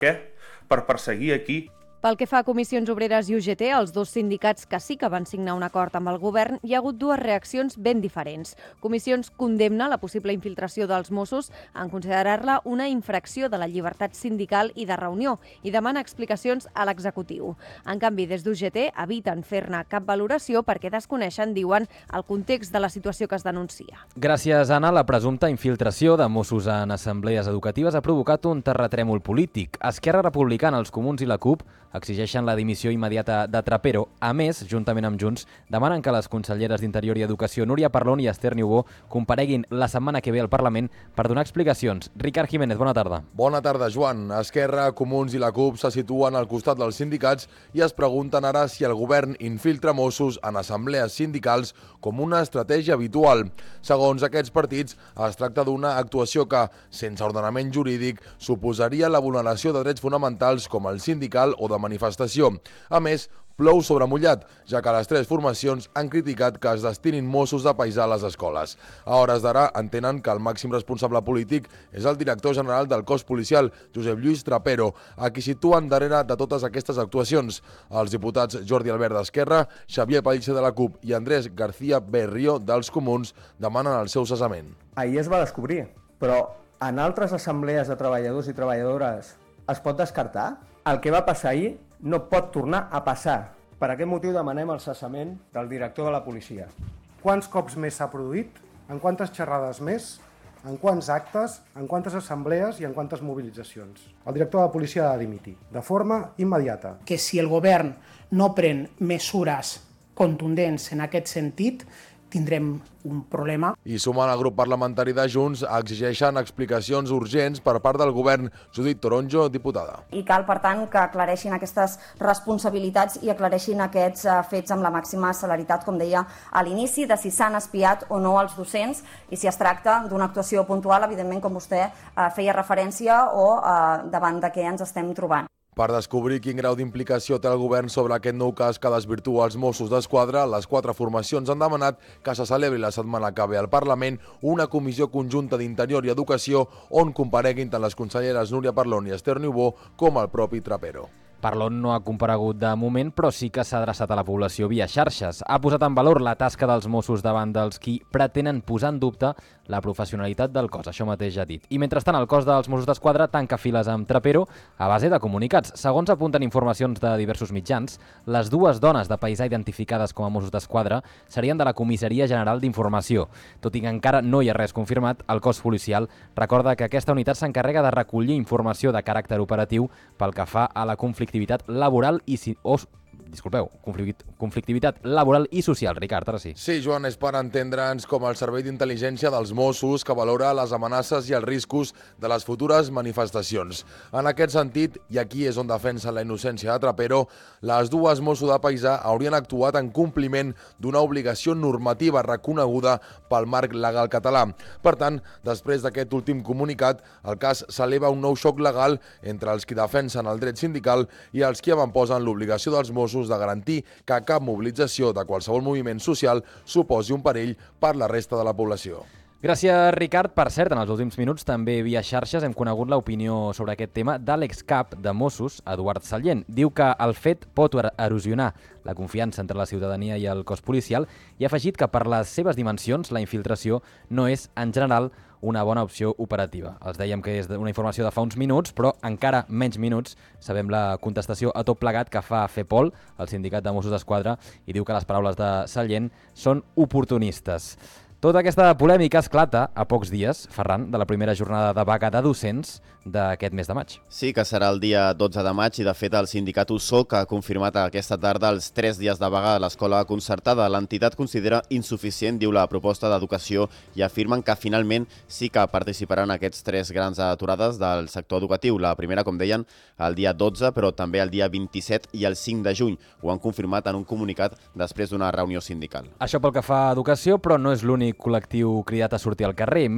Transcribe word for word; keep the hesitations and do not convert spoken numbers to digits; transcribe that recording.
Què? Per perseguir aquí? Pel que fa a Comissions Obreres i U G T, els dos sindicats que sí que van signar un acord amb el govern, hi ha hagut dues reaccions ben diferents. Comissions condemna la possible infiltració dels Mossos en considerar-la una infracció de la llibertat sindical i de reunió i demana explicacions a l'executiu. En canvi, des d'U G T eviten fer-ne cap valoració perquè desconeixen, diuen, el context de la situació que es denuncia. Gràcies, Anna, la presumpta infiltració de Mossos en assemblees educatives ha provocat un terratrèmol polític. Esquerra Republicana, els Comuns i la CUP exigeixen la dimissió immediata de Trapero. A més, juntament amb Junts, demanen que les conselleres d'Interior i Educació, Núria Parlon i Esther Niubó, compareguin la setmana que ve al Parlament per donar explicacions. Ricard Jiménez, bona tarda. Bona tarda, Joan. Esquerra, Comuns i la CUP se situen al costat dels sindicats i es pregunten ara si el govern infiltra Mossos en assemblees sindicals com una estratègia habitual. Segons aquests partits, es tracta d'una actuació que, sense ordenament jurídic, suposaria la vulneració de drets fonamentals com el sindical o de manifestació. A més, plou sobre mullat, ja que les tres formacions han criticat que es destinin Mossos de paisà a les escoles. A hores d'ara entenen que el màxim responsable polític és el director general del cos policial, Josep Lluís Trapero, a qui situen darrere de totes aquestes actuacions. Els diputats Jordi Albert d'Esquerra, Xavier Pellicer de la CUP i Andrés García Berrió dels Comuns demanen el seu cessament. Ahir es va descobrir, però en altres assemblees de treballadors i treballadores es pot descartar? El que va passar ahir no pot tornar a passar. Per aquest motiu demanem el cessament del director de la policia. Quants cops més s'ha produït? En quantes xerrades més? En quants actes? En quantes assemblees i en quantes mobilitzacions? El director de la policia ha de dimitir, de forma immediata. Que si el govern no pren mesures contundents en aquest sentit, tindrem un problema. I sumant al grup parlamentari de Junts, exigeixen explicacions urgents per part del govern. Judit Toronjo, diputada. I cal, per tant, que aclareixin aquestes responsabilitats i aclareixin aquests fets amb la màxima celeritat, com deia a l'inici, de si s'han espiat o no els docents i si es tracta d'una actuació puntual, evidentment, com vostè feia referència, o davant de què ens estem trobant. Per descobrir quin grau d'implicació té el govern sobre aquest nou cas que desvirtua els Mossos d'Esquadra, les quatre formacions han demanat que se celebri la setmana que ve al Parlament una comissió conjunta d'Interior i Educació on compareguin tant les conselleres Núria Parlon i Esther Niubó com el propi Trapero. Parlon no ha comparegut de moment, però sí que s'ha adreçat a la població via xarxes. Ha posat en valor la tasca dels Mossos davant dels qui pretenen posar en dubte la professionalitat del cos, això mateix ja ha dit. I mentrestant, el cos dels Mossos d'Esquadra tanca files amb Trapero a base de comunicats. Segons apunten informacions de diversos mitjans, les dues dones de paisà identificades com a Mossos d'Esquadra serien de la Comissaria General d'Informació. Tot i que encara no hi ha res confirmat, el cos policial recorda que aquesta unitat s'encarrega de recollir informació de caràcter operatiu pel que fa a la conflictivitat laboral i si... o, disculpeu, conflictivitat laboral i social. Ricard, ara sí. Sí, Joan, és per entendre'ns com el Servei d'Intel·ligència dels Mossos que valora les amenaces i els riscos de les futures manifestacions. En aquest sentit, i aquí és on defensa la innocència de Trapero, les dues Mossos de paisà haurien actuat en compliment d'una obligació normativa reconeguda pel marc legal català. Per tant, després d'aquest últim comunicat, el cas s'eleva un nou xoc legal entre els qui defensen el dret sindical i els qui avantposen l'obligació dels Mossos de garantir que cap mobilització de qualsevol moviment social suposi un perill per la resta de la població. Gràcies, Ricard. Per cert, en els últims minuts, també via xarxes, hem conegut l'opinió sobre aquest tema de l'excap de Mossos, Eduard Sallent. Diu que el fet pot erosionar la confiança entre la ciutadania i el cos policial i ha afegit que per les seves dimensions la infiltració no és, en general, una bona opció operativa. Els dèiem que és una informació de fa uns minuts, però encara menys minuts sabem la contestació a tot plegat que fa FEPOL, el sindicat de Mossos d'Esquadra, i diu que les paraules de Sallent són oportunistes. Tota aquesta polèmica esclata a pocs dies, Ferran, de la primera jornada de vaga de docents d'aquest mes de maig. Sí, que serà el dia dotze de maig i, de fet, el sindicat U S O que ha confirmat aquesta tarda els tres dies de vaga a l'escola concertada. L'entitat considera insuficient, diu, la proposta d'educació i afirmen que finalment sí que participaran aquests tres grans aturades del sector educatiu. La primera, com deien, el dia dotze, però també el dia vint-i-set i el cinc de juny. Ho han confirmat en un comunicat després d'una reunió sindical. Això pel que fa a educació, però no és l'únic col·lectiu cridat a sortir al carrer.